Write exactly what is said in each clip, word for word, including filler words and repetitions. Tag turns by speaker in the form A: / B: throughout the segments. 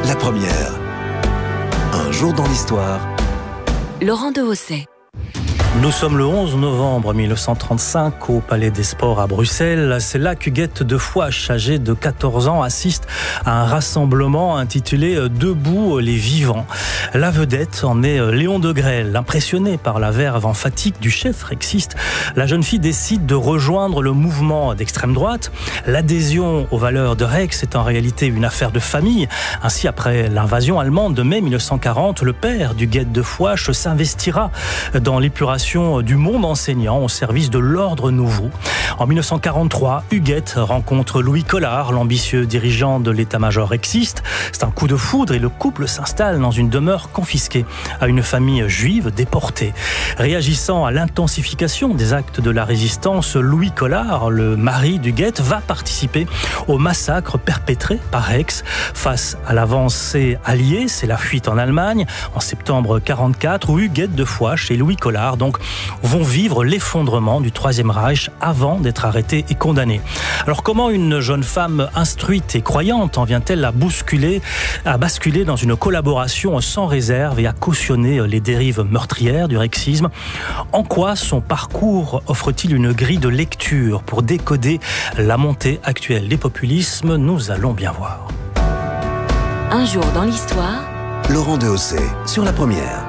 A: la première. Un jour dans l'histoire.
B: Laurent Dehaussais.
C: Nous sommes le onze novembre mille neuf cent trente-cinq au Palais des Sports à Bruxelles. C'est là qu'Huguette de Fouache, âgée de quatorze ans, assiste à un rassemblement intitulé « Debout les vivants ». La vedette en est Léon Degrelle. Impressionnée par la verve emphatique du chef rexiste, la jeune fille décide de rejoindre le mouvement d'extrême droite. L'adhésion aux valeurs de Rex est en réalité une affaire de famille. Ainsi, après l'invasion allemande de mai mille neuf cent quarante, le père d'Huguette de Fouache s'investira dans l'épuration du monde enseignant au service de l'ordre nouveau. En mille neuf cent quarante-trois, Huguette rencontre Louis Collard, l'ambitieux dirigeant de l'état-major rexiste. C'est un coup de foudre et le couple s'installe dans une demeure confisquée à une famille juive déportée. Réagissant à l'intensification des actes de la résistance, Louis Collard, le mari d'Huguette, va participer au massacre perpétré par Rex. Face à l'avancée alliée, c'est la fuite en Allemagne en septembre quarante-quatre, où Huguette de Fouache et Louis Collard donc vont vivre l'effondrement du Troisième Reich avant d'être arrêtés et condamnés. Alors comment une jeune femme instruite et croyante en vient-elle à bousculer, à basculer dans une collaboration sans réserve et à cautionner les dérives meurtrières du rexisme? En quoi son parcours offre-t-il une grille de lecture pour décoder la montée actuelle des populismes? Nous allons bien voir.
B: Un jour dans l'histoire.
A: Laurent Dehaussais sur la première.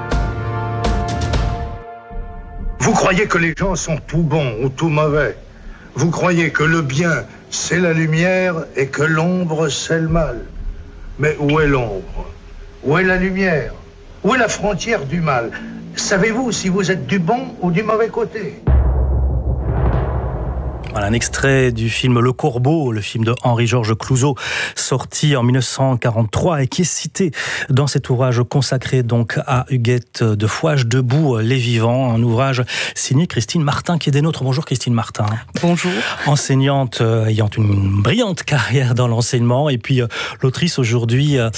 D: Vous croyez que les gens sont tout bons ou tout mauvais. Vous croyez que le bien, c'est la lumière et que l'ombre, c'est le mal. Mais où est l'ombre? Où est la lumière? Où est la frontière du mal? Savez-vous si vous êtes du bon ou du mauvais côté?
C: Voilà un extrait du film Le Corbeau, le film de Henri-Georges Clouzot, sorti en mille neuf cent quarante-trois et qui est cité dans cet ouvrage consacré donc à Huguette de Fouache, Debout les vivants, un ouvrage signé Christine Martin qui est des nôtres. Bonjour Christine Martin.
E: Bonjour. Enseignante
C: euh, ayant une brillante carrière dans l'enseignement et puis euh, l'autrice aujourd'hui euh,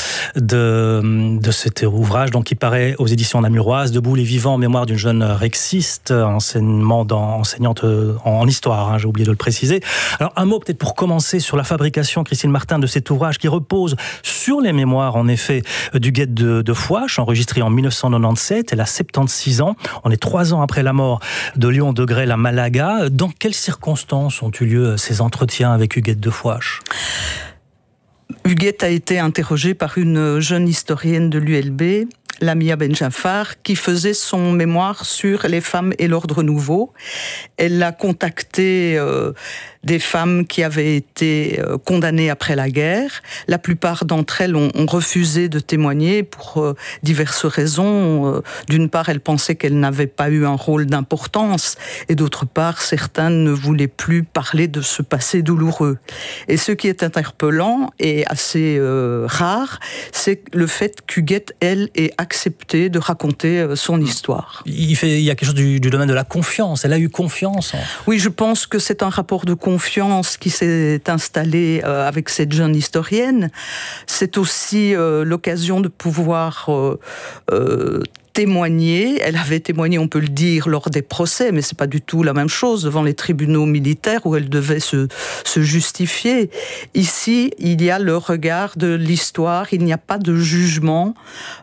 C: de, de cet ouvrage donc, qui paraît aux éditions Namuroise, Debout les vivants, mémoire d'une jeune rexiste, enseignement dans, enseignante en, en histoire, hein, j'ai oublié de le préciser. Alors un mot peut-être pour commencer sur la fabrication, Christine Martin, de cet ouvrage qui repose sur les mémoires en effet d'Huguette de, de Fouache, enregistré en mille neuf cent quatre-vingt-dix-sept, elle a soixante-seize ans, on est trois ans après la mort de Léon Degrelle à Malaga. Dans quelles circonstances ont eu lieu ces entretiens avec Huguette de Fouache?
E: Huguette a été interrogée par une jeune historienne de l'U L B, Lamia Benjafar, qui faisait son mémoire sur les femmes et l'ordre nouveau. Elle a contacté euh, des femmes qui avaient été euh, condamnées après la guerre. La plupart d'entre elles ont, ont refusé de témoigner pour euh, diverses raisons. Euh, d'une part, elles pensaient qu'elles n'avaient pas eu un rôle d'importance, et d'autre part, certains ne voulaient plus parler de ce passé douloureux. Et ce qui est interpellant et assez euh, rare, c'est le fait qu'Huguette, elle, ait accepté de raconter son histoire.
C: Il, fait, il y a quelque chose du, du domaine de la confiance. Elle a eu confiance en...
E: Oui, je pense que c'est un rapport de confiance qui s'est installé euh, avec cette jeune historienne. C'est aussi euh, l'occasion de pouvoir euh, euh, témoigner. Elle avait témoigné, on peut le dire, lors des procès, mais c'est pas du tout la même chose devant les tribunaux militaires où elle devait se, se justifier. Ici, il y a le regard de l'histoire, il n'y a pas de jugement.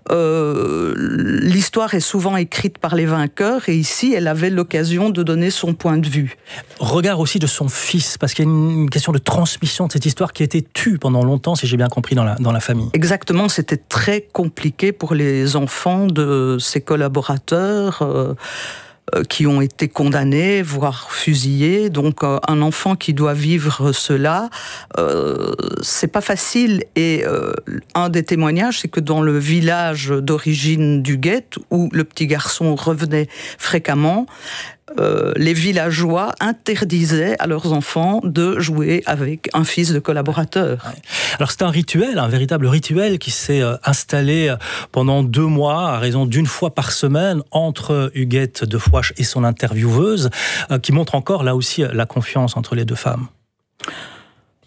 E: Euh, l'histoire est souvent écrite par les vainqueurs et ici, elle avait l'occasion de donner son point de vue.
C: Regard aussi de son fils, parce qu'il y a une question de transmission de cette histoire qui a été tue pendant longtemps, si j'ai bien compris, dans la, dans la famille.
E: Exactement, c'était très compliqué pour les enfants de ses collaborateurs euh, euh, qui ont été condamnés, voire fusillés. Donc euh, un enfant qui doit vivre cela, euh, c'est pas facile. Et euh, un des témoignages, c'est que dans le village d'origine d'Huguette, où le petit garçon revenait fréquemment, Euh, les villageois interdisaient à leurs enfants de jouer avec un fils de collaborateur.
C: Alors c'est un rituel, un véritable rituel qui s'est installé pendant deux mois à raison d'une fois par semaine entre Huguette de Fouache et son intervieweuse, qui montre encore là aussi la confiance entre les deux femmes.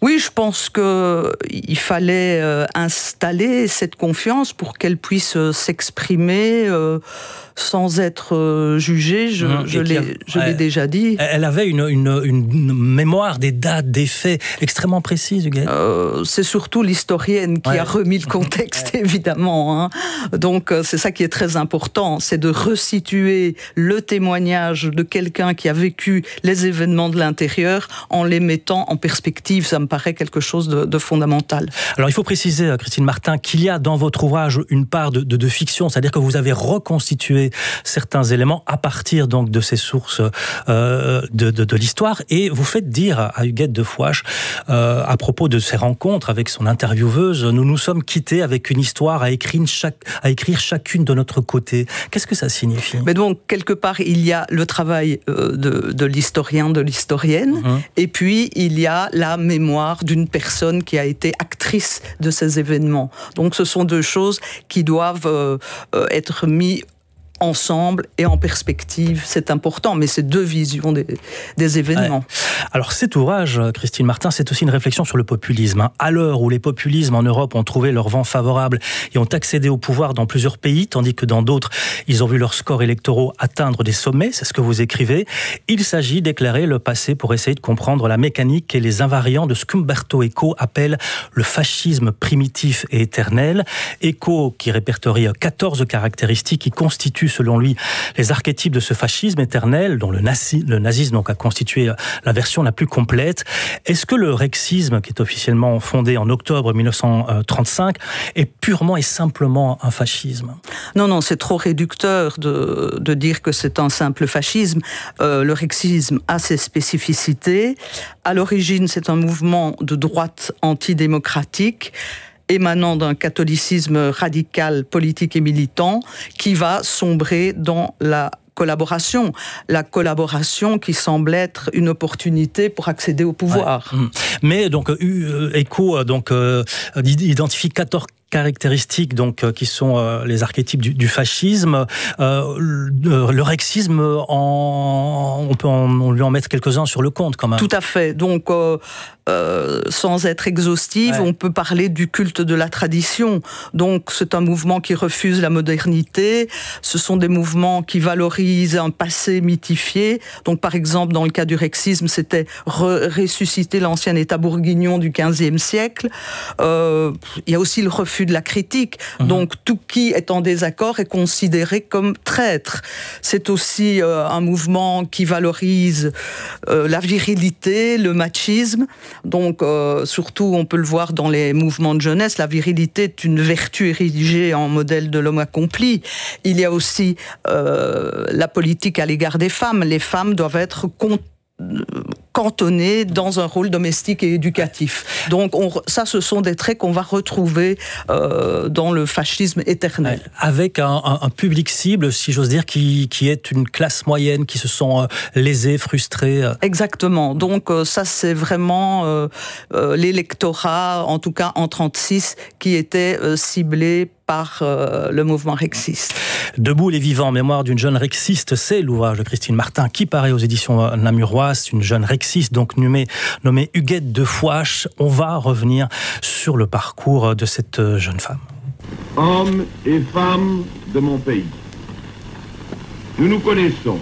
E: Oui, je pense qu'il fallait euh, installer cette confiance pour qu'elle puisse euh, s'exprimer euh, sans être euh, jugée, je, mmh, je l'ai, a, je l'ai elle, déjà dit.
C: Elle avait une, une, une mémoire des dates, des faits extrêmement précise, Huguette.
E: Euh, c'est surtout l'historienne qui ouais. a remis le contexte, ouais. évidemment. Hein. Donc euh, c'est ça qui est très important, c'est de resituer le témoignage de quelqu'un qui a vécu les événements de l'intérieur en les mettant en perspective. Ça me paraît quelque chose de, de fondamental.
C: Alors il faut préciser, Christine Martin, qu'il y a dans votre ouvrage une part de, de, de fiction, c'est-à-dire que vous avez reconstitué certains éléments à partir donc de ces sources euh, de, de, de l'histoire, et vous faites dire à Huguette de Fouache, euh, à propos de ces rencontres avec son intervieweuse, nous nous sommes quittés avec une histoire à écrire, chaque, à écrire chacune de notre côté. Qu'est-ce que ça signifie ?
E: Mais donc, quelque part, il y a le travail euh, de, de l'historien, de l'historienne, mmh. et puis il y a la mémoire d'une personne qui a été actrice de ces événements. Donc ce sont deux choses qui doivent euh, euh, être mises ensemble et en perspective, c'est important, mais c'est deux visions des, des événements.
C: Ouais. Alors cet ouvrage, Christine Martin, c'est aussi une réflexion sur le populisme. À l'heure où les populismes en Europe ont trouvé leur vent favorable et ont accédé au pouvoir dans plusieurs pays, tandis que dans d'autres, ils ont vu leurs scores électoraux atteindre des sommets, c'est ce que vous écrivez, il s'agit d'éclairer le passé pour essayer de comprendre la mécanique et les invariants de ce qu'Umberto Eco appelle le fascisme primitif et éternel. Eco, qui répertorie quatorze caractéristiques qui constituent selon lui, les archétypes de ce fascisme éternel, dont le, nazi, le nazisme donc, a constitué la version la plus complète. Est-ce que le rexisme, qui est officiellement fondé en octobre mille neuf cent trente-cinq, est purement et simplement un fascisme ?
E: Non, non, c'est trop réducteur de, de dire que c'est un simple fascisme. Euh, le rexisme a ses spécificités. À l'origine, c'est un mouvement de droite antidémocratique, émanant d'un catholicisme radical, politique et militant, qui va sombrer dans la collaboration. La collaboration qui semble être une opportunité pour accéder au pouvoir.
C: Ouais. Mais donc, euh, Eco donc, euh, identifie quatorze caractéristiques donc, qui sont euh, les archétypes du, du fascisme. Euh, le, le rexisme, en, on peut en, on lui en mettre quelques-uns sur le compte quand même.
E: Tout à fait. Donc, euh, euh, sans être exhaustive, ouais. on peut parler du culte de la tradition. Donc, c'est un mouvement qui refuse la modernité. Ce sont des mouvements qui valorisent un passé mythifié. Donc, par exemple, dans le cas du rexisme, c'était re- ressusciter l'ancien État bourguignon du quinzième siècle. Euh, il y a aussi le refus de la critique. Mmh. Donc, tout qui est en désaccord est considéré comme traître. C'est aussi euh, un mouvement qui valorise euh, la virilité, le machisme. Donc, euh, surtout, on peut le voir dans les mouvements de jeunesse, la virilité est une vertu érigée en modèle de l'homme accompli. Il y a aussi euh, la politique à l'égard des femmes. Les femmes doivent être con- cantonnées dans un rôle domestique et éducatif. Donc on, ça, ce sont des traits qu'on va retrouver euh, dans le fascisme éternel.
C: Avec un, un, un public cible, si j'ose dire, qui, qui est une classe moyenne, qui se sont euh, lésés, frustrés.
E: Exactement. Donc euh, ça, c'est vraiment euh, euh, l'électorat, en tout cas en trente-six, qui était euh, ciblé par euh, le mouvement rexiste.
C: Debout les vivants, mémoire d'une jeune rexiste, c'est l'ouvrage de Christine Martin qui paraît aux éditions namuroises, une jeune rexiste donc nommée, nommée Huguette de Fouache. On va revenir sur le parcours de cette jeune femme.
F: Hommes et femmes de mon pays, nous nous connaissons,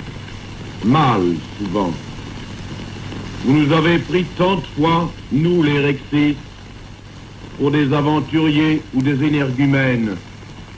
F: mal souvent. Vous nous avez pris tant de fois, nous les rexistes, pour des aventuriers ou des énergumènes. Pourquoi ?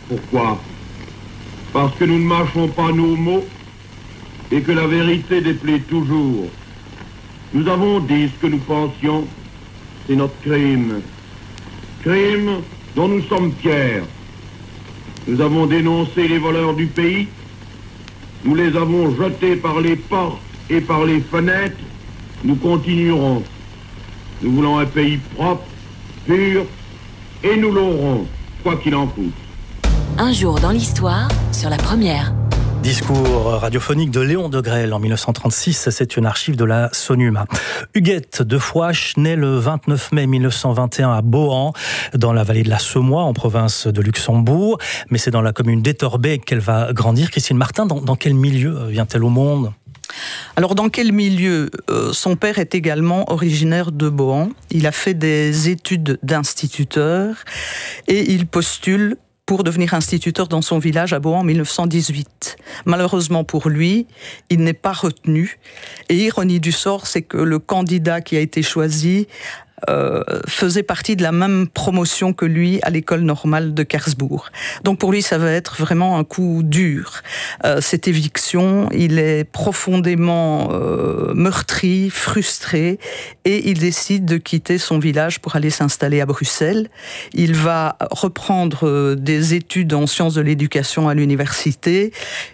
F: Parce que nous ne mâchons pas nos mots et que la vérité déplaît toujours. Nous avons dit ce que nous pensions, c'est notre crime. Crime dont nous sommes fiers. Nous avons dénoncé les voleurs du pays, nous les avons jetés par les portes et par les fenêtres, nous continuerons. Nous voulons un pays propre, pur, et nous l'aurons, quoi qu'il en coûte.
B: Un jour dans l'histoire, sur la première.
C: Discours radiophonique de Léon Degrelle en mille neuf cent trente-six, c'est une archive de la SONUMA. Huguette de Fouache naît le vingt-neuf mai mille neuf cent vingt et un à Bohan, dans la vallée de la Semois, en province de Luxembourg. Mais c'est dans la commune d'Etterbeek qu'elle va grandir. Christine Martin, dans, dans quel milieu vient-elle au monde ?
E: Alors, dans quel milieu ? euh, Son père est également originaire de Bohan. Il a fait des études d'instituteur et il postule pour devenir instituteur dans son village à Bohan en mille neuf cent dix-huit. Malheureusement pour lui, il n'est pas retenu. Et ironie du sort, c'est que le candidat qui a été choisi Euh, faisait partie de la même promotion que lui à l'école normale de Kersbourg. Donc pour lui, ça va être vraiment un coup dur. Euh, cette éviction, il est profondément euh, meurtri, frustré, et il décide de quitter son village pour aller s'installer à Bruxelles. Il va reprendre des études en sciences de l'éducation à l'université.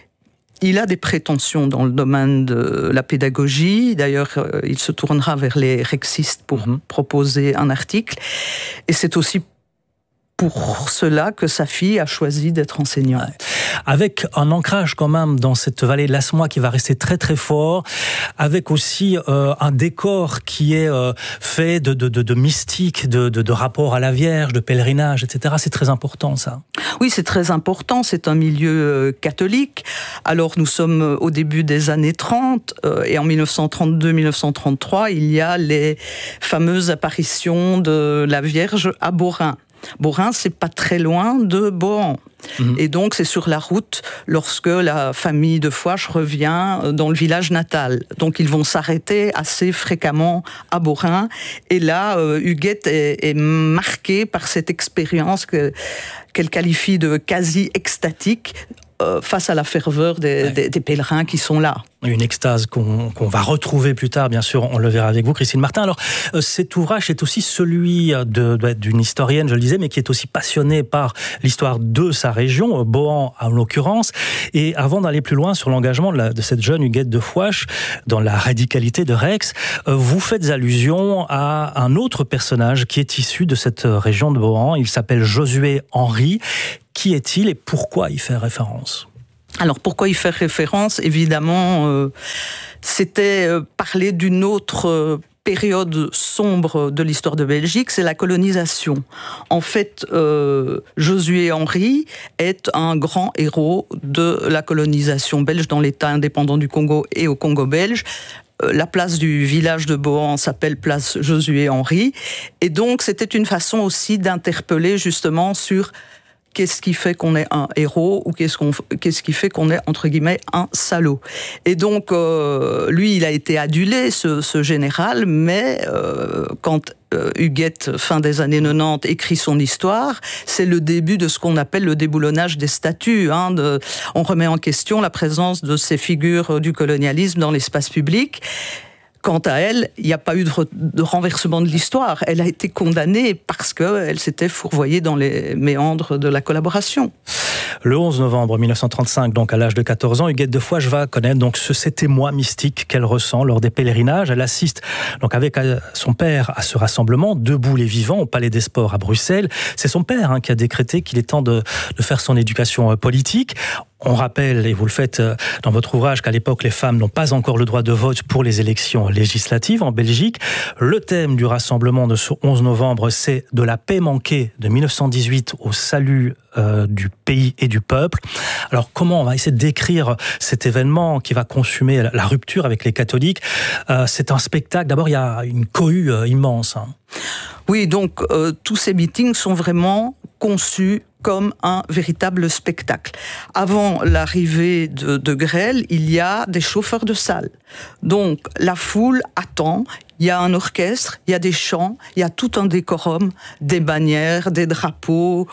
E: Il a des prétentions dans le domaine de la pédagogie. D'ailleurs, euh, il se tournera vers les rexistes pour mmh. proposer un article. Et c'est aussi pour cela que sa fille a choisi d'être enseignante. Ouais.
C: Avec un ancrage quand même dans cette vallée de l'Asmois qui va rester très très fort, avec aussi euh, un décor qui est euh, fait de, de, de, de mystique, de, de, de rapport à la Vierge, de pèlerinage, et cetera. C'est très important ça.
E: Oui, c'est très important. C'est un milieu euh, catholique. Alors nous sommes au début des années trente euh, et en mille neuf cent trente-deux mille neuf cent trente-trois, il y a les fameuses apparitions de la Vierge à Beaurain. Beaurain, c'est pas très loin de Bohan. Mmh. Et donc, c'est sur la route lorsque la famille de Fouache revient dans le village natal. Donc, ils vont s'arrêter assez fréquemment à Beaurain. Et là, euh, Huguette est, est marquée par cette expérience que, qu'elle qualifie de quasi extatique euh, face à la ferveur des, ouais. des, des pèlerins qui sont là.
C: Une extase qu'on, qu'on va retrouver plus tard, bien sûr, on le verra avec vous, Christine Martin. Alors, euh, cet ouvrage est aussi celui de, de, d'une historienne, je le disais, mais qui est aussi passionnée par l'histoire de sa région, Bohan en l'occurrence. Et avant d'aller plus loin sur l'engagement de, la, de cette jeune Huguette de Fouache, dans la radicalité de Rex, euh, vous faites allusion à un autre personnage qui est issu de cette région de Bohan. Il s'appelle Josué Henry. Qui est-il et pourquoi il fait référence ?
E: Alors pourquoi y faire référence ? Évidemment, euh, c'était euh, parler d'une autre euh, période sombre de l'histoire de Belgique, c'est la colonisation. En fait, euh, Josué Henry est un grand héros de la colonisation belge dans l'État indépendant du Congo et au Congo belge. La place du village de Bohan s'appelle place Josué Henry. Et donc, c'était une façon aussi d'interpeller justement sur qu'est-ce qui fait qu'on est un héros ou qu'est-ce, qu'on, qu'est-ce qui fait qu'on est, entre guillemets, un salaud. Et donc, euh, lui, il a été adulé, ce, ce général, mais euh, quand euh, Huguette, fin des années quatre-vingt-dix, écrit son histoire, c'est le début de ce qu'on appelle le déboulonnage des statuts. Hein, de, on remet en question la présence de ces figures du colonialisme dans l'espace public. Quant à elle, il n'y a pas eu de, re- de renversement de l'histoire. Elle a été condamnée parce qu'elle s'était fourvoyée dans les méandres de la collaboration.
C: Le onze novembre mille neuf cent trente-cinq, donc à l'âge de quatorze ans, Huguette de Fouache va connaître donc ce, cet émoi mystique qu'elle ressent lors des pèlerinages. Elle assiste donc avec son père à ce rassemblement, Debout les vivants, au Palais des Sports à Bruxelles. C'est son père hein, qui a décrété qu'il est temps de, de faire son éducation politique. On rappelle, et vous le faites dans votre ouvrage, qu'à l'époque, les femmes n'ont pas encore le droit de vote pour les élections législatives en Belgique. Le thème du rassemblement de ce onze novembre, c'est de la paix manquée de mille neuf cent dix-huit au salut euh, du pays et du peuple. Alors, comment on va essayer de décrire cet événement qui va consumer la rupture avec les catholiques ? euh, C'est un spectacle. D'abord, il y a une cohue euh, immense. Hein.
E: Oui, donc euh, tous ces meetings sont vraiment conçus comme un véritable spectacle. Avant l'arrivée de, de Grelle, il y a des chauffeurs de salle. Donc, la foule attend, il y a un orchestre, il y a des chants, il y a tout un décorum, des bannières, des drapeaux,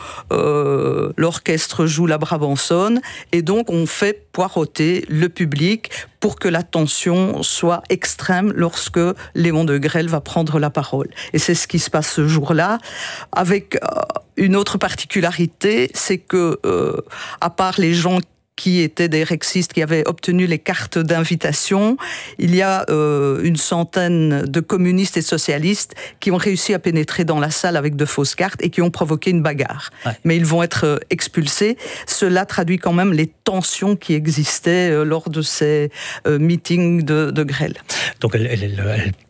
E: euh, l'orchestre joue la Brabançonne, et donc on fait poireauter le public pour que la tension soit extrême lorsque Léon de Grelle va prendre la parole. Et c'est ce qui se passe ce jour-là, avec euh, une autre particularité, c'est que, euh, à part les gens qui étaient des rexistes qui avaient obtenu les cartes d'invitation, il y a euh, une centaine de communistes et socialistes qui ont réussi à pénétrer dans la salle avec de fausses cartes et qui ont provoqué une bagarre. Ouais. Mais ils vont être euh, expulsés. Cela traduit quand même les tensions qui existaient euh, lors de ces euh, meetings de, de Grelle.
C: Donc elle, elle, elle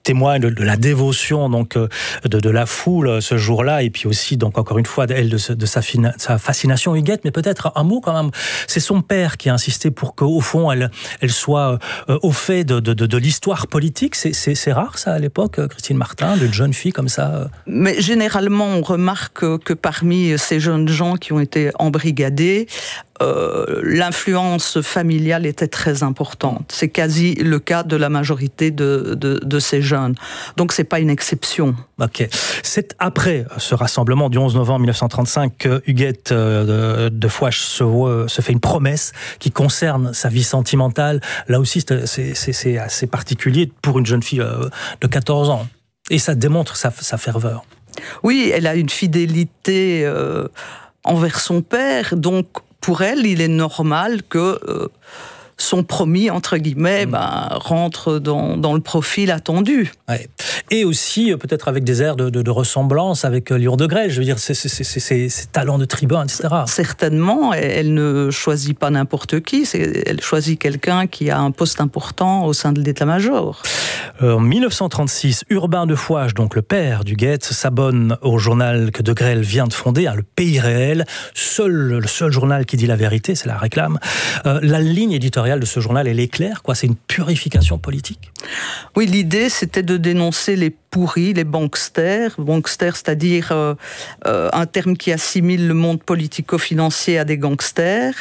C: témoigne de, de la dévotion donc de, de la foule ce jour-là, et puis aussi donc encore une fois elle de, de sa, fina, sa fascination Huguette. Mais peut-être un mot quand même. C'est son père qui a insisté pour qu'au fond elle, elle soit euh, au fait de, de, de, de l'histoire politique. C'est, c'est, c'est rare ça à l'époque, Christine Martin, d'une jeune fille comme ça.
E: Mais généralement on remarque que parmi ces jeunes gens qui ont été embrigadés, Euh, l'influence familiale était très importante. C'est quasi le cas de la majorité de, de, de ces jeunes. Donc c'est pas une exception.
C: Ok. C'est après ce rassemblement du onze novembre mille neuf cent trente-cinq que Huguette euh, de Fouache se, se fait une promesse qui concerne sa vie sentimentale. Là aussi, c'est, c'est, c'est assez particulier pour une jeune fille euh, de quatorze ans. Et ça démontre sa, sa ferveur.
E: Oui, elle a une fidélité euh, envers son père, donc pour elle, il est normal que euh, son promis, entre guillemets, mmh. ben, rentre dans, dans le profil attendu.
C: Ouais. Et aussi, peut-être avec des airs de, de, de ressemblance avec Lior de Grelle, je veux dire, ses, ses, ses, ses, ses talents de tribun, et cetera.
E: Certainement, elle ne choisit pas n'importe qui, c'est, elle choisit quelqu'un qui a un poste important au sein de l'état-major.
C: Euh, en mille neuf cent trente-six, Urbain de Fouache, donc le père d'Huguette, s'abonne au journal que de Grelle vient de fonder, hein, le Pays réel, seul, le seul journal qui dit la vérité, c'est la réclame. Euh, la ligne éditoriale de ce journal, elle est claire, quoi. C'est une purification politique.
E: Oui, l'idée, c'était de dénoncer les pourris, les banksters. Banksters, c'est-à-dire euh, euh, un terme qui assimile le monde politico-financier à des gangsters.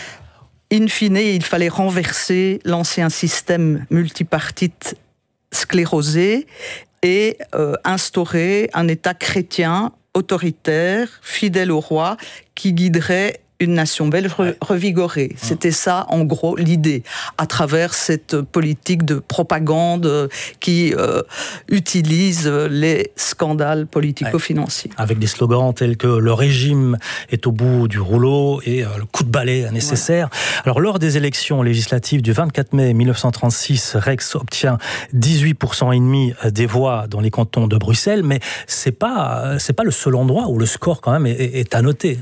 E: In fine, il fallait renverser l'ancien système multipartite sclérosé et euh, instaurer un État chrétien, autoritaire, fidèle au roi, qui guiderait une nation belge re- revigorée. C'était ça, en gros, l'idée, à travers cette politique de propagande qui euh, utilise les scandales politico-financiers.
C: Ouais. Avec des slogans tels que « le régime est au bout du rouleau » et euh, « le coup de balai nécessaire ouais. ». Alors, lors des élections législatives du vingt-quatre mai mille neuf cent trente-six, Rex obtient dix-huit pour cent et demi des voix dans les cantons de Bruxelles, mais c'est pas, c'est pas le seul endroit où le score, quand même, est, est à noter.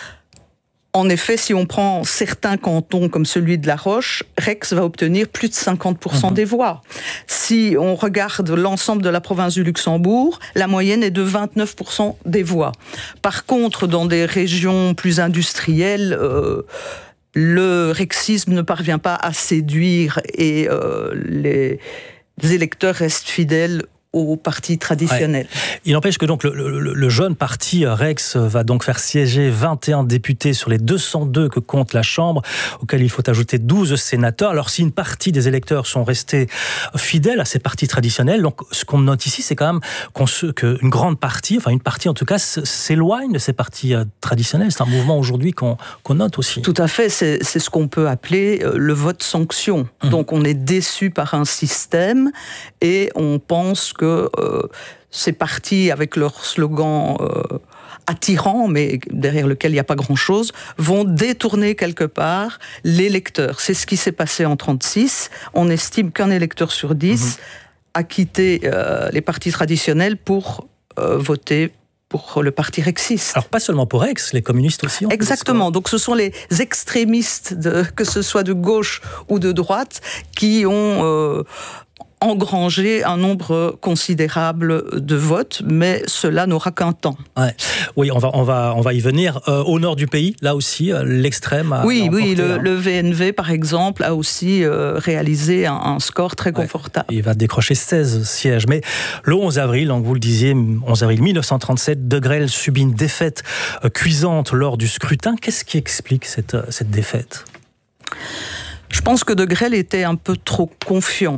E: En effet, si on prend certains cantons comme celui de La Roche, Rex va obtenir plus de cinquante pour cent mmh. des voix. Si on regarde l'ensemble de la province du Luxembourg, la moyenne est de vingt-neuf pour cent des voix. Par contre, dans des régions plus industrielles, euh, le rexisme ne parvient pas à séduire et euh, les électeurs restent fidèles au parti traditionnel.
C: Ouais. Il n'empêche que donc le, le, le jeune parti Rex va donc faire siéger vingt et un députés sur les deux cent deux que compte la Chambre, auxquels il faut ajouter douze sénateurs. Alors si une partie des électeurs sont restés fidèles à ces partis traditionnels, donc ce qu'on note ici, c'est quand même qu'on se, qu'une grande partie, enfin une partie en tout cas, s'éloigne de ces partis traditionnels. C'est un mouvement aujourd'hui qu'on, qu'on note aussi.
E: Tout à fait, c'est, c'est ce qu'on peut appeler le vote sanction. Mmh. Donc on est déçu par un système et on pense que euh, ces partis, avec leur slogan euh, attirant, mais derrière lequel il n'y a pas grand-chose, vont détourner quelque part l'électeur. C'est ce qui s'est passé en trente-six. On estime qu'un électeur sur dix mmh. a quitté euh, les partis traditionnels pour euh, voter pour le parti rexiste.
C: Alors pas seulement pour Rex, les communistes aussi.
E: Exactement, donc ce sont les extrémistes, de, que ce soit de gauche ou de droite, qui ont euh, engranger un nombre considérable de votes, mais cela n'aura qu'un temps.
C: Ouais. Oui, on va, on va, on va y venir. Euh, au nord du pays, là aussi, euh, l'extrême a
E: Oui, oui, le,
C: hein.
E: le V N V, par exemple, a aussi euh, réalisé un, un score très confortable.
C: Ouais. Il va décrocher seize sièges. Mais le onze avril, donc vous le disiez, onze avril mille neuf cent trente-sept, De Grelle subit une défaite euh, cuisante lors du scrutin. Qu'est-ce qui explique cette, euh, cette défaite ?
E: Je pense que De Grelle était un peu trop confiant.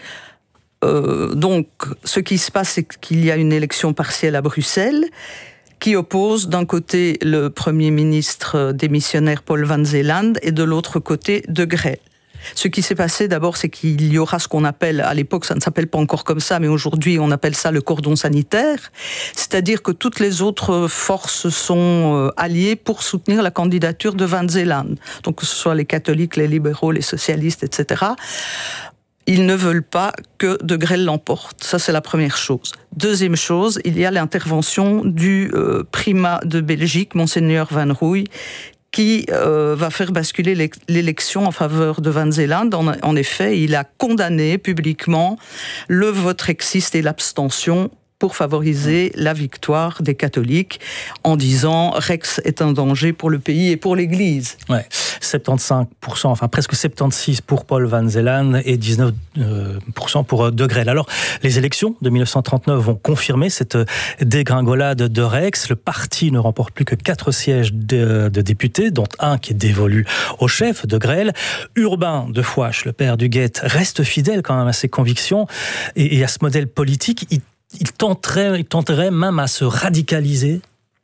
E: Euh, donc, ce qui se passe, c'est qu'il y a une élection partielle à Bruxelles qui oppose d'un côté le Premier ministre démissionnaire Paul Van Zeeland et de l'autre côté De Grelle. Ce qui s'est passé d'abord, c'est qu'il y aura ce qu'on appelle, à l'époque ça ne s'appelle pas encore comme ça, mais aujourd'hui on appelle ça le cordon sanitaire, c'est-à-dire que toutes les autres forces sont alliées pour soutenir la candidature de Van Zeeland. Donc que ce soit les catholiques, les libéraux, les socialistes, et cetera. Ils ne veulent pas que De Grelle l'emporte. Ça, c'est la première chose. Deuxième chose, il y a l'intervention du euh, primat de Belgique, Monseigneur Van Rooij, qui euh, va faire basculer l'élection en faveur de Van Zeeland. En, en effet, il a condamné publiquement le vote rexiste et l'abstention pour favoriser la victoire des catholiques, en disant Rex est un danger pour le pays et pour l'Église.
C: Ouais, soixante-quinze pour cent, enfin presque soixante-seize pour Paul Van Zeeland et dix-neuf pour cent pour De Grelle. Alors, les élections de mille neuf cent trente-neuf vont confirmer cette dégringolade de Rex. Le parti ne remporte plus que quatre sièges de, de députés, dont un qui est dévolu au chef, De Grelle. Urbain de Fouache, le père du Guet, reste fidèle quand même à ses convictions et, et à ce modèle politique. Il Il tenterait, il tenterait même à se radicaliser.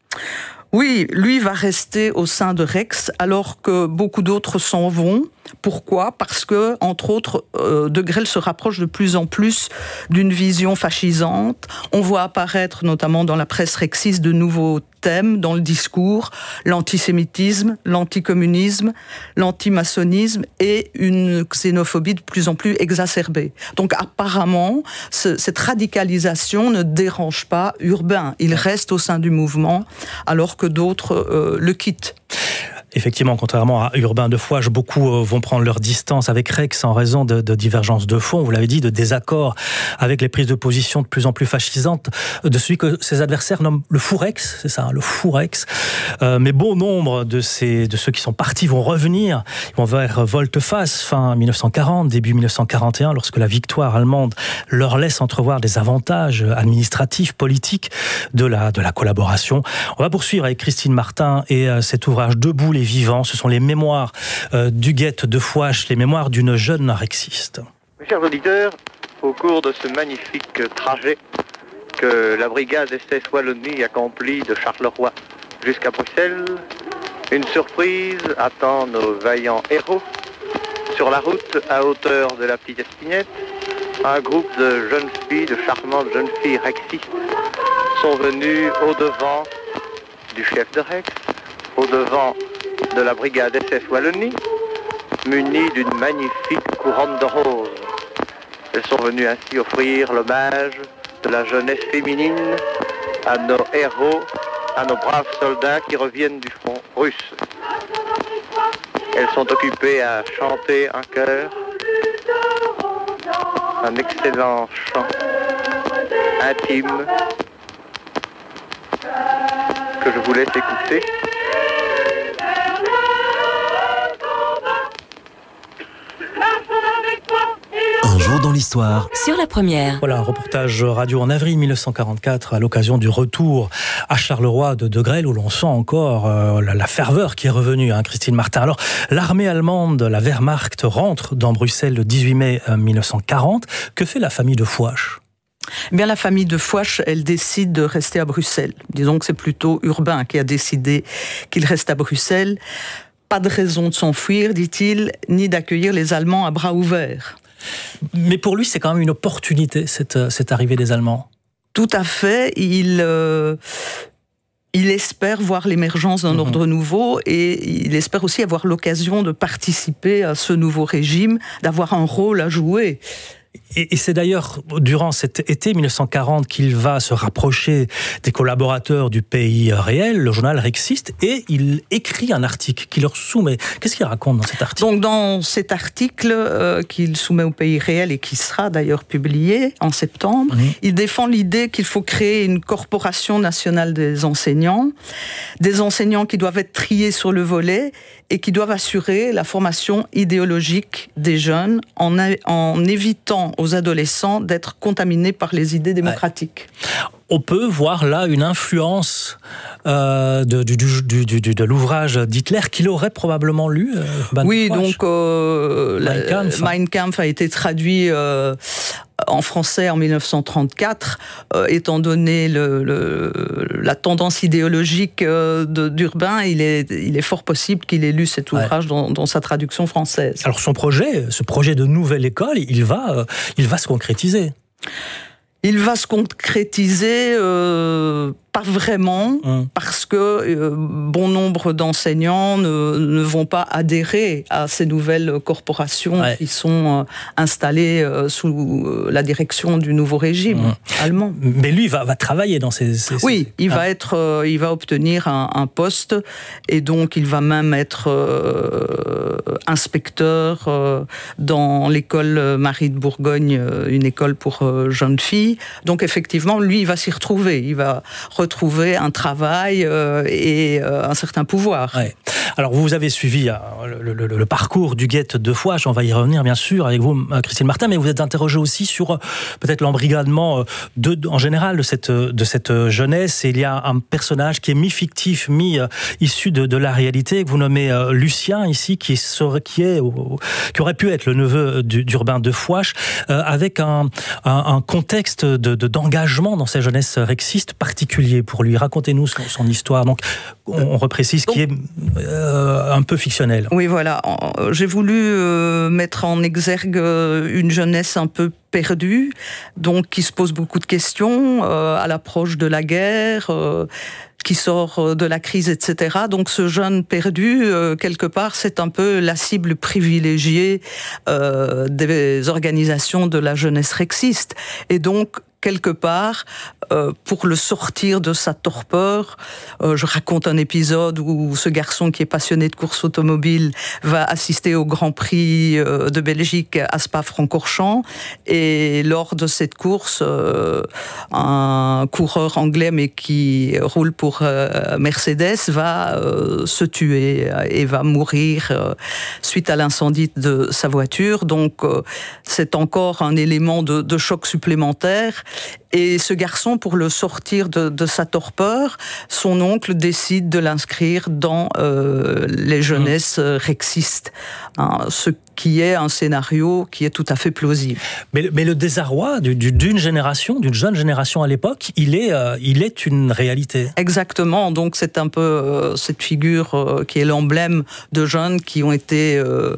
E: Oui, lui va rester au sein de Rex alors que beaucoup d'autres s'en vont. Pourquoi ? Parce que, entre autres, euh, De Grelle se rapproche de plus en plus d'une vision fascisante. On voit apparaître, notamment dans la presse rexiste, de nouveaux thèmes dans le discours, l'antisémitisme, l'anticommunisme, l'antimaçonnisme et une xénophobie de plus en plus exacerbée. Donc apparemment, ce, cette radicalisation ne dérange pas Urbain. Il reste au sein du mouvement alors que d'autres euh, le quittent.
C: Effectivement, contrairement à Urbain de Fouache, beaucoup vont prendre leur distance avec Rex en raison de, de divergences de fond, vous l'avez dit, de désaccords avec les prises de position de plus en plus fascisantes de celui que ses adversaires nomment le fou Rex, c'est ça, le fou Rex. Euh, mais bon nombre de, ces, de ceux qui sont partis vont revenir, ils vont vers volte-face fin mille neuf cent quarante, début mille neuf cent quarante et un, lorsque la victoire allemande leur laisse entrevoir des avantages administratifs, politiques de la, de la collaboration. On va poursuivre avec Christine Martin et euh, cet ouvrage Debout les vivants, ce sont les mémoires euh, du Guet de Fouache, les mémoires d'une jeune rexiste.
G: Mes chers auditeurs, au cours de ce magnifique trajet que la brigade S S Wallonie accomplit de Charleroi jusqu'à Bruxelles, une surprise attend nos vaillants héros. Sur la route, à hauteur de la petite Espinette, un groupe de jeunes filles, de charmantes jeunes filles rexistes, sont venues au-devant du chef de Rex, au-devant de la brigade S S Wallonie, munie d'une magnifique couronne de roses. Elles sont venues ainsi offrir l'hommage de la jeunesse féminine à nos héros, à nos braves soldats qui reviennent du front russe. Elles sont occupées à chanter un chœur, un excellent chant intime que je vous laisse écouter.
A: Un jour dans l'histoire.
B: Sur la première.
C: Voilà, un reportage radio en avril mille neuf cent quarante-quatre à l'occasion du retour à Charleroi de De Grelle où l'on sent encore euh, la, la ferveur qui est revenue, hein, Christine Martin. Alors, l'armée allemande, la Wehrmacht, rentre dans Bruxelles le dix-huit mai mille neuf cent quarante. Que fait la famille de Fouache ?
E: Eh bien, la famille de Fouache, elle décide de rester à Bruxelles. Disons que c'est plutôt Urbain qui a décidé qu'il reste à Bruxelles. Pas de raison de s'enfuir, dit-il, ni d'accueillir les Allemands à bras ouverts.
C: Mais pour lui, c'est quand même une opportunité, cette, cette arrivée des Allemands.
E: Tout à fait. Il, euh, il espère voir l'émergence d'un mmh. ordre nouveau et il espère aussi avoir l'occasion de participer à ce nouveau régime, d'avoir un rôle à jouer.
C: Et c'est d'ailleurs durant cet été mille neuf cent quarante qu'il va se rapprocher des collaborateurs du Pays réel, le journal rexiste, et il écrit un article qu'il leur soumet. Qu'est-ce qu'il raconte dans cet article ?
E: Donc dans cet article euh, qu'il soumet au Pays réel et qui sera d'ailleurs publié en septembre, mmh. il défend l'idée qu'il faut créer une corporation nationale des enseignants, des enseignants qui doivent être triés sur le volet et qui doivent assurer la formation idéologique des jeunes en, a, en évitant aux adolescents d'être contaminés par les idées démocratiques.
C: Ouais. On peut voir là une influence euh, de, du, du, du, du, de l'ouvrage d'Hitler qu'il aurait probablement lu. Euh, Ban
E: oui,
C: Fouache.
E: donc euh, Mein, Kampf. Mein Kampf a été traduit euh, en français en mille neuf cent trente-quatre, euh, étant donné le, le, la tendance idéologique euh, de, d'Urbain, il est, il est fort possible qu'il ait lu cet ouvrage ouais. dans, dans sa traduction française.
C: Alors son projet, ce projet de nouvelle école, il va, euh, il va se concrétiser.
E: Il va se concrétiser euh, Pas vraiment, mmh. parce que euh, bon nombre d'enseignants ne, ne vont pas adhérer à ces nouvelles corporations ouais. qui sont euh, installées euh, sous euh, la direction du nouveau régime mmh. allemand.
C: Mais lui va, va travailler dans ces... ces
E: oui,
C: ces...
E: il
C: ah.
E: va être, euh, il va obtenir un, un poste et donc il va même être euh, inspecteur euh, dans l'école Marie de Bourgogne, une école pour euh, jeunes filles. Donc effectivement, lui, il va s'y retrouver. Il va retrouver un travail euh, et euh, un certain pouvoir.
C: Ouais. Alors, vous avez suivi euh, le, le, le parcours d'Huguette de Fouache, on va y revenir bien sûr avec vous, Christine Martin, mais vous êtes interrogée aussi sur euh, peut-être l'embrigadement de, de, en général de cette, de cette jeunesse. Et il y a un personnage qui est mi-fictif, mi-issu de, de la réalité, que vous nommez euh, Lucien ici, qui, serait, qui, est, qui aurait pu être le neveu d'Urbain de Fouache, euh, avec un, un, un contexte de, de, d'engagement dans sa jeunesse rexiste particulier pour lui. Racontez-nous son, son histoire. Donc, on, on reprécise qui est euh, un peu fictionnel.
E: Oui, voilà. J'ai voulu euh, mettre en exergue une jeunesse un peu perdue, donc qui se pose beaucoup de questions euh, à l'approche de la guerre, euh, qui sort de la crise, et cetera. Donc ce jeune perdu, euh, quelque part, c'est un peu la cible privilégiée euh, des organisations de la jeunesse rexiste. Et donc, quelque part, euh, pour le sortir de sa torpeur, euh, je raconte un épisode où ce garçon qui est passionné de course automobile va assister au Grand Prix euh, de Belgique à Spa-Francorchamps, et lors de cette course, euh, un coureur anglais mais qui roule pour euh, Mercedes va euh, se tuer et va mourir euh, suite à l'incendie de sa voiture. Donc euh, c'est encore un élément de, de choc supplémentaire. Et ce garçon, pour le sortir de, de sa torpeur, son oncle décide de l'inscrire dans euh, les jeunesses mmh. rexistes, hein, ce qui est un scénario qui est tout à fait plausible.
C: Mais, mais le désarroi du, du, d'une génération, d'une jeune génération à l'époque, il est, euh, il est une réalité.
E: Exactement, donc c'est un peu euh, cette figure euh, qui est l'emblème de jeunes qui ont été... Euh,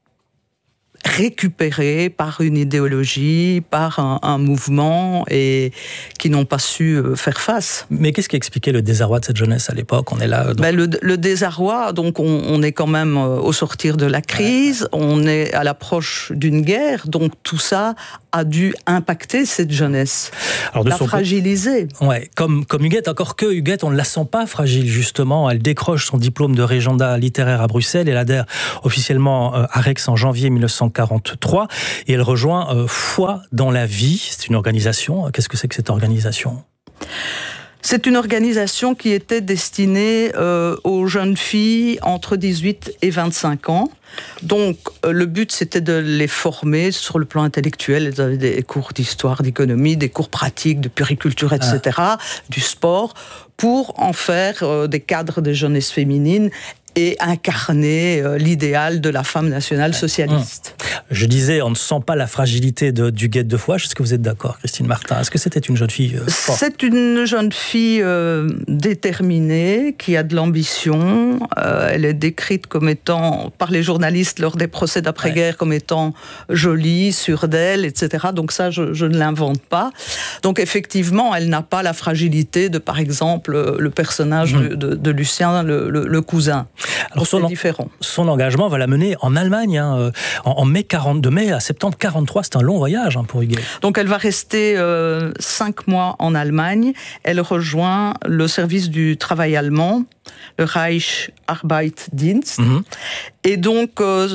E: récupérés par une idéologie, par un, un mouvement, et qui n'ont pas su faire face.
C: Mais qu'est-ce qui expliquait le désarroi de cette jeunesse à l'époque ? On est là. Donc...
E: Ben le, le désarroi, donc on, on est quand même au sortir de la crise, ouais. on est à l'approche d'une guerre, donc tout ça a dû impacter cette jeunesse, alors de la son... fragiliser.
C: Ouais, comme, comme Huguette, encore que Huguette, on ne la sent pas fragile, justement. Elle décroche son diplôme de régenda littéraire à Bruxelles, elle adhère officiellement à Rex en janvier mille neuf cent quarante-trois, et elle rejoint euh, Foi dans la vie. C'est une organisation. Qu'est-ce que c'est que cette organisation ?
E: C'est une organisation qui était destinée euh, aux jeunes filles entre dix-huit et vingt-cinq ans. Donc, euh, le but, c'était de les former sur le plan intellectuel. Elles avaient des cours d'histoire, d'économie, des cours pratiques, de puriculture, et cetera, ah. du sport, pour en faire euh, des cadres de jeunesse féminine et incarner euh, l'idéal de la femme nationale socialiste.
C: Je disais, on ne sent pas la fragilité de, d'Huguette de Fouache. Est-ce que vous êtes d'accord, Christine Martin ? Est-ce que c'était une jeune fille euh, forte ?
E: C'est une jeune fille euh, déterminée, qui a de l'ambition. Euh, elle est décrite comme étant, par les journalistes lors des procès d'après-guerre, ouais. comme étant jolie, sûre d'elle, et cetera. Donc ça, je, je ne l'invente pas. Donc effectivement, elle n'a pas la fragilité de, par exemple, le personnage mmh. de, de, de Lucien, le, le, le cousin.
C: Alors son,
E: différent.
C: son engagement va la mener en Allemagne, hein, en, en mai quarante, de mai à septembre quarante-trois. C'est un long voyage hein, pour Huguette.
E: Donc elle va rester euh, cinq mois en Allemagne. Elle rejoint le service du travail allemand, le Reich Arbeitsdienst. Mm-hmm. Et donc euh,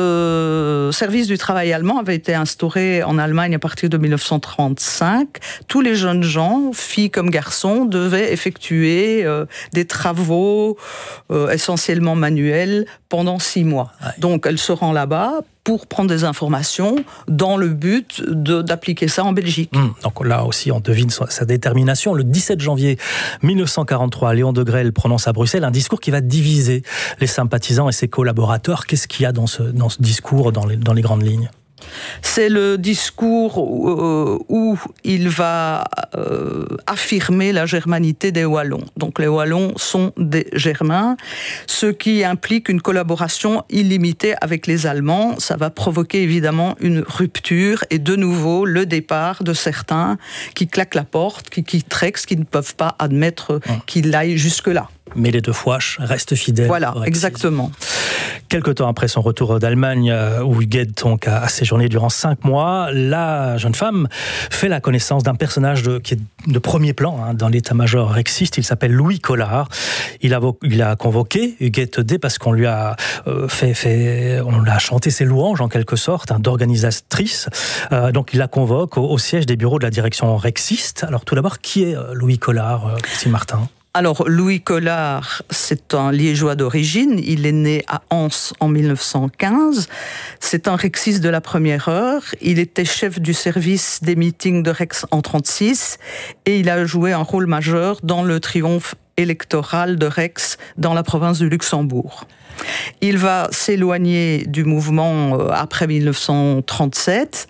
E: ce service du travail allemand avait été instauré en Allemagne à partir de mille neuf cent trente-cinq. Tous les jeunes gens, filles comme garçons, devaient effectuer euh, des travaux euh, essentiellement manuels pendant six mois. Ouais. Donc elle se rend là-bas pour prendre des informations dans le but de, d'appliquer ça en Belgique. Mmh,
C: donc là aussi, on devine sa, sa détermination. Le dix-sept janvier mille neuf cent quarante-trois, Léon Degrelle prononce à Bruxelles un discours qui va diviser les sympathisants et ses collaborateurs. Qu'est-ce qu'il y a dans ce, dans ce discours, dans les, dans les grandes lignes ?
E: C'est le discours où, où il va euh, affirmer la germanité des Wallons. Donc les Wallons sont des Germains, ce qui implique une collaboration illimitée avec les Allemands. Ça va provoquer évidemment une rupture et de nouveau le départ de certains qui claquent la porte, qui quittent Rex, qui ne peuvent pas admettre mmh. qu'il aille jusque-là.
C: Mais les deux Fouaches restent fidèles.
E: Voilà, exactement.
C: Quelque temps après son retour d'Allemagne, où Huguette donc a séjourné durant cinq mois, la jeune femme fait la connaissance d'un personnage de, qui est de premier plan hein, dans l'état-major rexiste. Il s'appelle Louis Collard. Il a, il a convoqué Huguette D parce qu'on lui a euh, fait, fait, on l'a chanté ses louanges en quelque sorte, hein, d'organisatrice. Euh, donc il la convoque au, au siège des bureaux de la direction rexiste. Alors tout d'abord, qui est Louis Collard, euh, Christine Martin ?
E: Alors, Louis Collard, c'est un liégeois d'origine. Il est né à Anse en mille neuf cent quinze. C'est un rexiste de la première heure. Il était chef du service des meetings de Rex en trente-six et il a joué un rôle majeur dans le triomphe électoral de Rex dans la province du Luxembourg. Il va s'éloigner du mouvement après mille neuf cent trente-sept.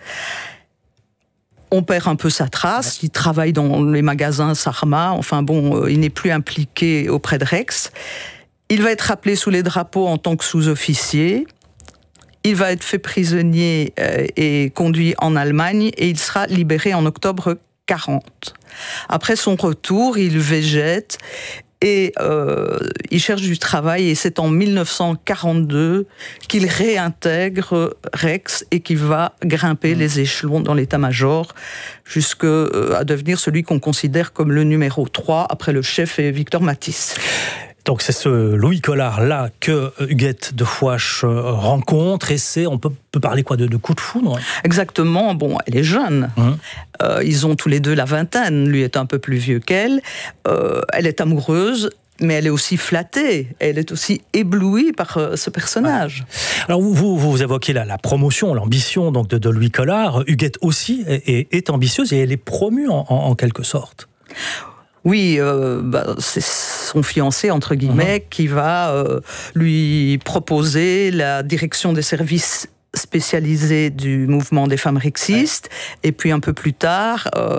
E: On perd un peu sa trace, il travaille dans les magasins Sarma, enfin bon, euh, il n'est plus impliqué auprès de Rex. Il va être appelé sous les drapeaux en tant que sous-officier. Il va être fait prisonnier euh, et conduit en Allemagne et il sera libéré en octobre quarante. Après son retour, il végète et euh, il cherche du travail et c'est en mille neuf cent quarante-deux qu'il réintègre Rex et qu'il va grimper mmh. les échelons dans l'état-major jusqu'à euh, devenir celui qu'on considère comme le numéro trois après le chef et Victor Matisse.
C: Donc c'est ce Louis Collard-là que Huguette de Fouache rencontre et c'est, on peut, peut parler quoi, de, de coup de foudre ?
E: Exactement, bon, elle est jeune. Mmh. Euh, ils ont tous les deux la vingtaine, lui est un peu plus vieux qu'elle. Euh, elle est amoureuse, mais elle est aussi flattée, elle est aussi éblouie par euh, ce personnage.
C: Ouais. Alors vous, vous évoquez la, la promotion, l'ambition donc de, de Louis Collard. Huguette aussi est, est, est ambitieuse et elle est promue en, en, en quelque sorte.
E: Oui, euh, bah, c'est son fiancé, entre guillemets, mmh. qui va euh, lui proposer la direction des services spécialisés du mouvement des femmes rexistes. Ouais. Et puis un peu plus tard, euh,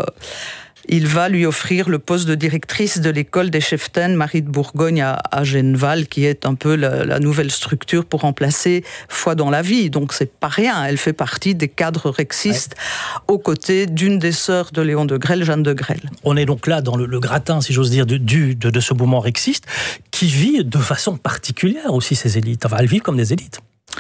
E: il va lui offrir le poste de directrice de l'école des cheftaines Marie de Bourgogne à, à Genneval, qui est un peu la, la nouvelle structure pour remplacer Foi dans la vie. Donc c'est pas rien, elle fait partie des cadres rexistes ouais. aux côtés d'une des sœurs de Léon de Grelle, Jeanne de Grelle.
C: On est donc là dans le, le gratin, si j'ose dire, de, du, de, de ce mouvement rexiste, qui vit de façon particulière aussi ces élites. Enfin, elles vivent comme des élites.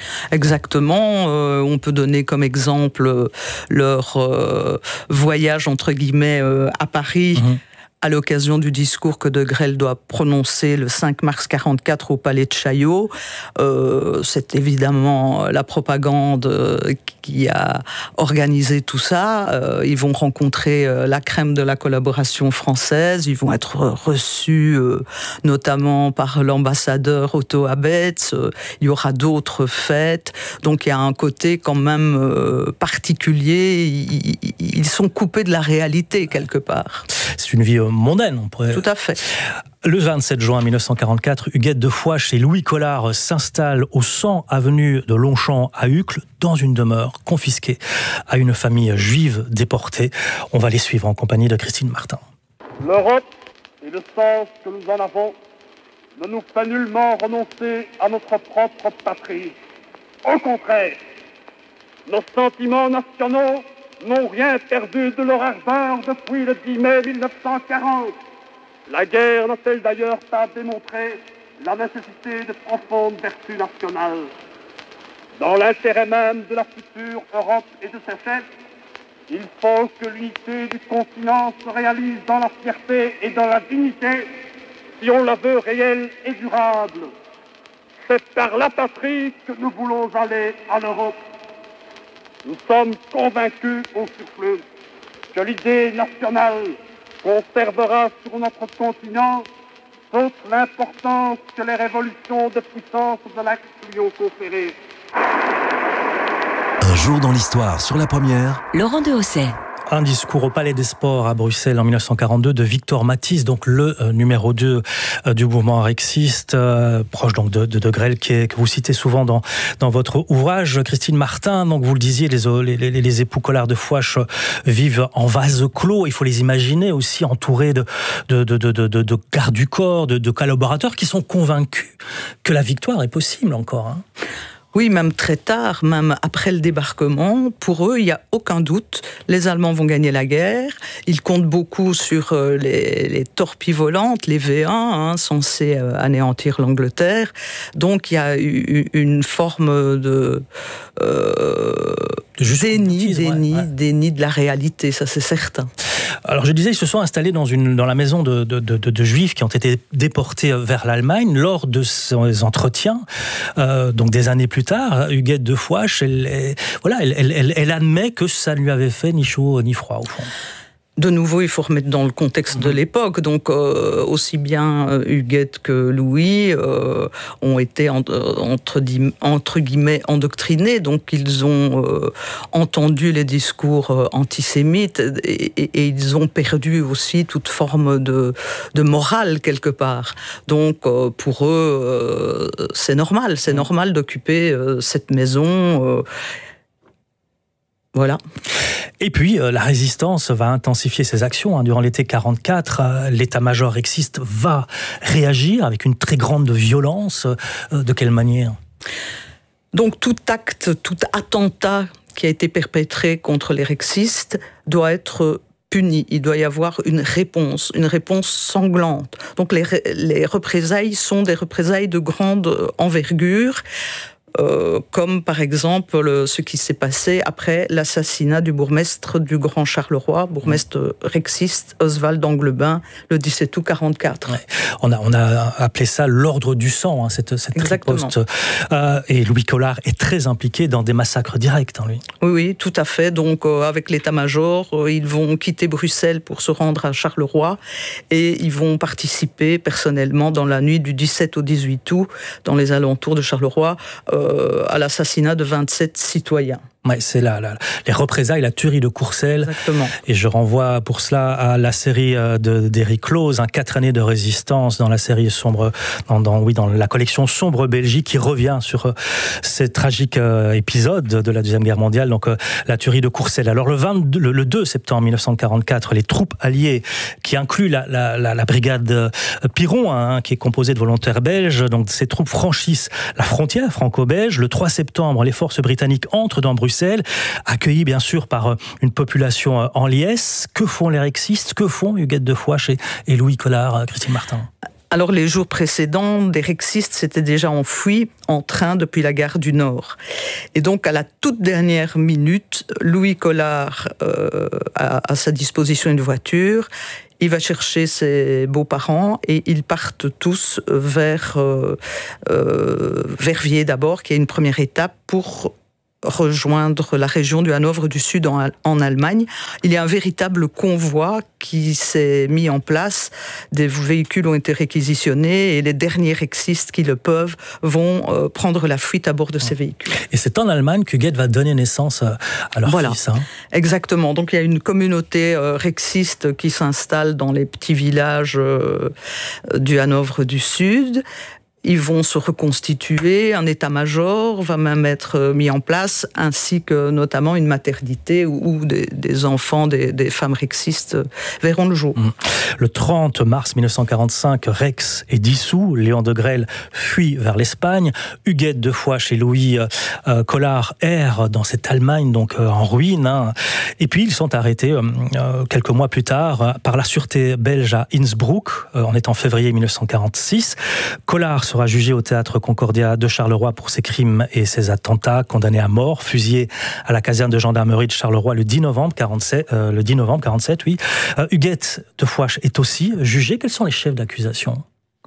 E: Exactement, euh, on peut donner comme exemple leur euh, voyage entre guillemets euh, à Paris mmh. à l'occasion du discours que de Grelle doit prononcer le cinq mars quarante-quatre au palais de Chaillot. Euh, c'est évidemment la propagande qui a organisé tout ça. Euh, ils vont rencontrer euh, la crème de la collaboration française. Ils vont être reçus euh, notamment par l'ambassadeur Otto Abetz. Euh, il y aura d'autres fêtes. Donc il y a un côté quand même euh, particulier. Ils, ils sont coupés de la réalité quelque part.
C: C'est une vie mondaine, on pourrait...
E: Tout à fait.
C: Le vingt-sept juin mille neuf cent quarante-quatre, Huguette de Fouache et Louis Collard s'installent au cent avenue de Longchamp à Uccle, dans une demeure confisquée à une famille juive déportée. On va les suivre en compagnie de Christine Martin.
H: L'Europe et le sens que nous en avons ne nous fait nullement renoncer à notre propre patrie. Au contraire, nos sentiments nationaux n'ont rien perdu de leur ardeur depuis le dix mai mille neuf cent quarante. La guerre n'a-t-elle d'ailleurs pas démontré la nécessité de profondes vertus nationales? Dans l'intérêt même de la future Europe et de ses chefs, il faut que l'unité du continent se réalise dans la fierté et dans la dignité, si on la veut réelle et durable. C'est par la patrie que nous voulons aller à l'Europe. Nous sommes convaincus au surplus que l'idée nationale conservera sur notre continent toute l'importance que les révolutions de puissance de l'Axe lui ont conférée.
A: Un jour dans l'histoire sur la première.
B: Laurent Dehosset.
C: Un discours au Palais des Sports à Bruxelles en mille neuf cent quarante-deux de Victor Matisse, donc le euh, numéro deux euh, du mouvement rexiste, euh, proche donc de, de, de Grelle, qui est, que vous citez souvent dans, dans votre ouvrage. Christine Martin, donc vous le disiez, les, les, les époux Collard de Fouache vivent en vase clos. Il faut les imaginer aussi entourés de, de, de, de, de, de gardes du corps, de, de collaborateurs qui sont convaincus que la victoire est possible encore. Hein.
E: Oui, même très tard, même après le débarquement, pour eux, il n'y a aucun doute, les Allemands vont gagner la guerre. Ils comptent beaucoup sur les, les torpilles volantes, les V un, hein, censés anéantir l'Angleterre. Donc il y a eu une forme de... Euh, de déni, déni, ouais, ouais. déni de la réalité, ça c'est certain.
C: Alors je disais, ils se sont installés dans, une, dans la maison de, de, de, de Juifs qui ont été déportés vers l'Allemagne lors de ces entretiens, euh, donc des années plus tard. Huguette de Fouache, elle, elle, voilà, elle, elle, elle admet que ça ne lui avait fait ni chaud ni froid au fond.
E: De nouveau, il faut remettre dans le contexte de l'époque. Donc, euh, aussi bien euh, Huguette que Louis euh, ont été en, entre, entre guillemets endoctrinés. Donc, ils ont euh, entendu les discours euh, antisémites et, et, et ils ont perdu aussi toute forme de, de morale quelque part. Donc, euh, pour eux, euh, c'est normal. C'est normal d'occuper euh, cette maison. Euh, Voilà.
C: Et puis, euh, la résistance va intensifier ses actions. Hein. Durant l'été quarante-quatre, euh, l'état-major rexiste va réagir avec une très grande violence. Euh, de quelle manière ?
E: Donc, tout acte, tout attentat qui a été perpétré contre les rexistes doit être puni. Il doit y avoir une réponse, une réponse sanglante. Donc, les, les représailles sont des représailles de grande envergure. Euh, comme par exemple le, ce qui s'est passé après l'assassinat du bourgmestre du Grand Charleroi, bourgmestre rexiste Oswald Anglebin, le dix-sept août quarante-quatre.
C: Ouais. On, a, on a appelé ça l'ordre du sang, hein, cette, cette riposte. Euh, et Louis Collard est très impliqué dans des massacres directs, hein, lui.
E: Oui, oui, tout à fait. Donc euh, avec l'état-major, euh, ils vont quitter Bruxelles pour se rendre à Charleroi et ils vont participer personnellement dans la nuit du dix-sept au dix-huit août, dans les alentours de Charleroi, euh, à l'assassinat de vingt-sept citoyens.
C: Ouais, c'est là, là, les représailles, la tuerie de Courcelles.
E: Exactement.
C: Et je renvoie pour cela à la série de, d'Éric Close, hein, quatre années de résistance dans la série sombre, dans, dans, oui, dans la collection Sombre Belgique, qui revient sur euh, ces tragiques euh, épisodes de la Deuxième Guerre mondiale, donc euh, la tuerie de Courcelles. Alors le, vingt-deux, le, le deux septembre mille neuf cent quarante-quatre, les troupes alliées, qui incluent la, la, la, la brigade euh, Piron, hein, qui est composée de volontaires belges, donc ces troupes franchissent la frontière franco-belge. Le trois septembre, les forces britanniques entrent dans Bruxelles, accueillis bien sûr par une population en liesse. Que font les rexistes ? Que font Huguette de Fouache et, et Louis Collard, Christine Martin ?
E: Alors les jours précédents, des rexistes s'étaient déjà enfuis en train depuis la gare du Nord. Et donc à la toute dernière minute, Louis Collard euh, a à sa disposition une voiture. Il va chercher ses beaux-parents et ils partent tous vers euh, euh, Verviers d'abord, qui est une première étape pour rejoindre la région du Hanovre du Sud en, en Allemagne. Il y a un véritable convoi qui s'est mis en place. Des véhicules ont été réquisitionnés et les derniers rexistes qui le peuvent vont euh, prendre la fuite à bord de ces véhicules.
C: Et c'est en Allemagne qu'Huguette va donner naissance à leur
E: voilà.
C: fils. Hein.
E: Exactement. Donc il y a une communauté euh, rexiste qui s'installe dans les petits villages euh, du Hanovre du Sud. Ils vont se reconstituer, un état-major va même être mis en place, ainsi que notamment une maternité où des, des enfants, des, des femmes rexistes verront le jour.
C: Le trente mars mille neuf cent quarante-cinq, Rex est dissous, Léon de Grelle fuit vers l'Espagne, Huguette de Fouache et Louis euh, Collard errent dans cette Allemagne donc euh, en ruine, hein. Et puis ils sont arrêtés euh, quelques mois plus tard euh, par la sûreté belge à Innsbruck, euh, on est en février mille neuf cent quarante-six. Collard sera jugé au théâtre Concordia de Charleroi pour ses crimes et ses attentats, condamné à mort, fusillé à la caserne de gendarmerie de Charleroi le dix novembre quarante-sept, euh, le dix novembre quarante-sept, oui. Euh, Huguette de Fouache est aussi jugée. Quels sont les chefs d'accusation ?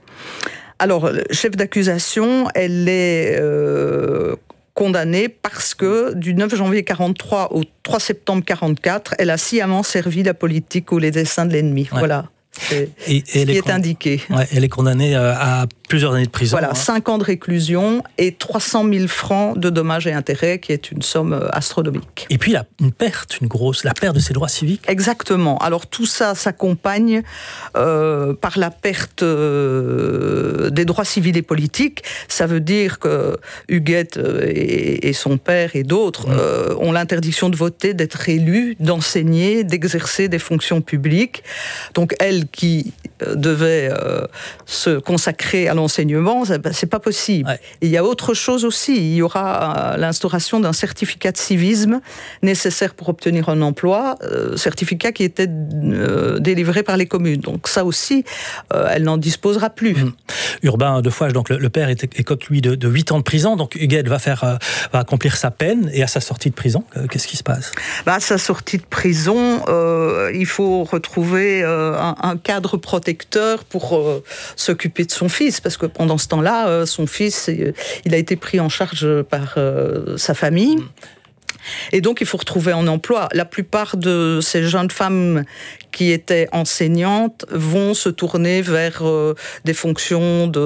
E: Alors, le chef d'accusation, elle est euh, condamnée parce que du neuf janvier quarante-trois au trois septembre quarante-quatre, elle a sciemment servi la politique ou les desseins de l'ennemi. Ouais. Voilà. C'est
C: et,
E: ce
C: et
E: qui est
C: con...
E: indiqué.
C: Ouais, elle est condamnée à plusieurs années de prison.
E: Voilà,
C: hein.
E: cinq ans de réclusion et trois cent mille francs de dommages et intérêts, qui est une somme astronomique.
C: Et puis, la, une perte, une grosse, la perte de ses droits civiques.
E: Exactement. Alors, tout ça s'accompagne euh, par la perte euh, des droits civils et politiques. Ça veut dire que Huguette et, et son père et d'autres mmh. euh, ont l'interdiction de voter, d'être élus, d'enseigner, d'exercer des fonctions publiques. Donc, elle qui euh, devait euh, se consacrer à l'enseignement, c'est pas possible. Ouais. Et il y a autre chose aussi. Il y aura l'instauration d'un certificat de civisme nécessaire pour obtenir un emploi, euh, certificat qui était euh, délivré par les communes. Donc ça aussi, euh, elle n'en disposera plus.
C: Mmh. Urbain de Fouache, donc le, le père écope lui de, de huit ans de prison. Donc Huguette va faire, euh, va accomplir sa peine, et à sa sortie de prison, euh, qu'est-ce qui se passe?
E: Bah, à sa sortie de prison, euh, il faut retrouver euh, un, un cadre protecteur pour euh, s'occuper de son fils, parce que pendant ce temps-là, euh, son fils, il a été pris en charge par euh, sa famille. Mmh. Et donc, il faut retrouver un emploi. La plupart de ces jeunes femmes qui étaient enseignantes vont se tourner vers euh, des fonctions de...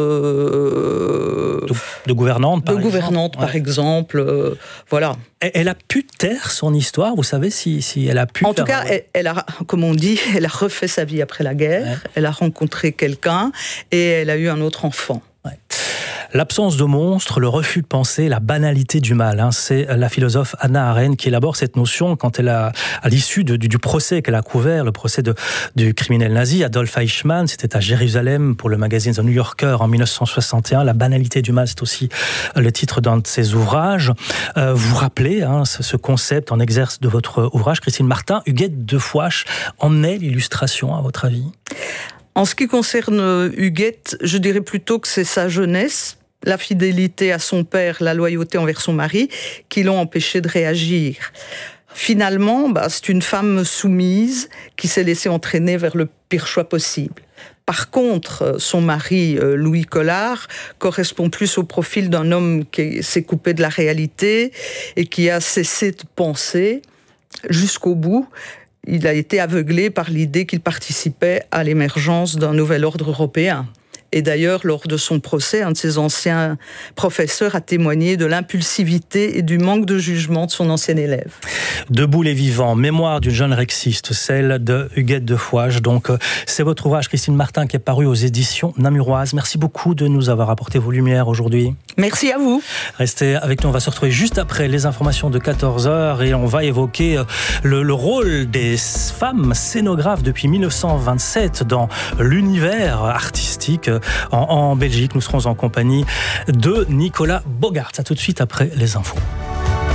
E: Euh,
C: de, de gouvernante, par
E: de
C: exemple.
E: gouvernante, par
C: ouais.
E: exemple. Euh, voilà.
C: Elle a pu taire son histoire, vous savez, si, si elle a pu...
E: En tout cas, elle, elle a, comme on dit, elle a refait sa vie après la guerre. Ouais. Elle a rencontré quelqu'un et elle a eu un autre enfant.
C: Ouais. L'absence de monstre, le refus de penser, la banalité du mal. Hein, c'est la philosophe Hannah Arendt qui élabore cette notion quand elle a, à l'issue de, du, du procès qu'elle a couvert, le procès de, du criminel nazi Adolf Eichmann, c'était à Jérusalem pour le magazine The New Yorker en mille neuf cent soixante et un. La banalité du mal, c'est aussi le titre d'un de ses ouvrages. Euh, vous rappelez hein, ce, ce concept en exerce de votre ouvrage, Christine Martin. Huguette de Fouache en est l'illustration, à votre avis?
E: En ce qui concerne Huguette, je dirais plutôt que c'est sa jeunesse, la fidélité à son père, la loyauté envers son mari, qui l'ont empêché de réagir. Finalement, bah, c'est une femme soumise qui s'est laissée entraîner vers le pire choix possible. Par contre, son mari, Louis Collard, correspond plus au profil d'un homme qui s'est coupé de la réalité et qui a cessé de penser jusqu'au bout. Il a été aveuglé par l'idée qu'il participait à l'émergence d'un nouvel ordre européen. Et d'ailleurs, lors de son procès, un de ses anciens professeurs a témoigné de l'impulsivité et du manque de jugement de son ancien élève.
C: Debout les vivants, mémoire d'une jeune rexiste, celle de Huguette de Fouache. Donc, c'est votre ouvrage, Christine Martin, qui est paru aux éditions Namuroise. Merci beaucoup de nous avoir apporté vos lumières aujourd'hui.
E: Merci à vous.
C: Restez avec nous, on va se retrouver juste après les informations de quatorze heures et on va évoquer le, le rôle des femmes scénographes depuis mille neuf cent vingt-sept dans l'univers artistique en, en Belgique. Nous serons en compagnie de Nicolas Bogart. À tout de suite après les infos.